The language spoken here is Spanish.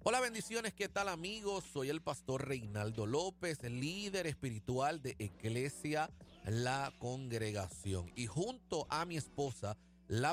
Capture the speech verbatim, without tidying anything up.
Hola, bendiciones, ¿qué tal amigos? Soy el pastor Reinaldo López, el líder espiritual de Iglesia La Congregación. Y junto a mi esposa, la